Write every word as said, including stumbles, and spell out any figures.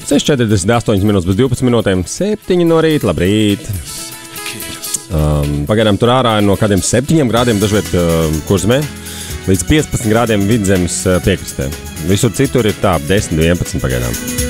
seši četrdesmit astoņas minūtes bez divpadsmit minūtēm, septiņi no rīta, labrīt. Um, pagaidām tur ārā no kādiem septiņiem grādiem dažviet uh, Kurzemē, līdz piecpadsmit grādiem Vidzemes uh, piekrastē. Visur citur ir tā, desmit, vienpadsmit pagaidām.